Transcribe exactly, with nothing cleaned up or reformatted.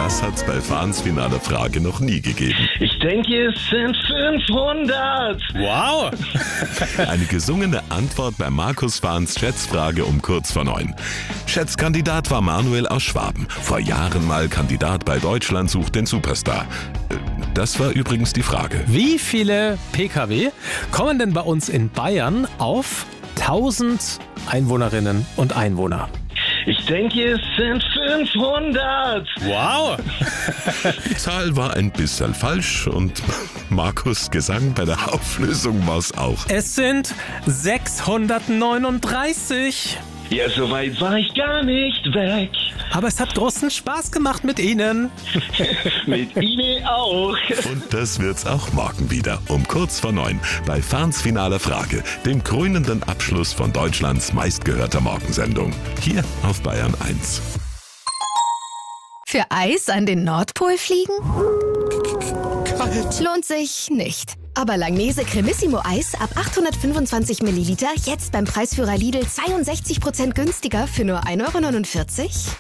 Das hat's bei Fahns finaler Frage noch nie gegeben. Ich denke, es sind fünfhundert. Wow! Eine gesungene Antwort bei Markus Fahns Schätzfrage um kurz vor neun. Schätzkandidat war Manuel aus Schwaben. Vor Jahren mal Kandidat bei Deutschland sucht den Superstar. Das war übrigens die Frage. Wie viele Pkw kommen denn bei uns in Bayern auf tausend Einwohnerinnen und Einwohner? Ich denke, es sind fünfhundert. Wow! Die Zahl war ein bisschen falsch und Markus' Gesang bei der Auflösung war's auch. Es sind sechshundertneununddreißig. Ja, so weit war ich gar nicht weg. Aber es hat großen Spaß gemacht mit Ihnen. Mit Ihnen auch. Und das wird's auch morgen wieder um kurz vor neun bei Fahns finaler Frage, dem krönenden Abschluss von Deutschlands meistgehörter Morgensendung. Hier auf Bayern eins. Für Eis an den Nordpol fliegen? Kalt. Lohnt sich nicht. Aber Langnese Cremissimo Eis ab achthundertfünfundzwanzig Milliliter jetzt beim Preisführer Lidl zweiundsechzig Prozent günstiger für nur ein Euro neunundvierzig?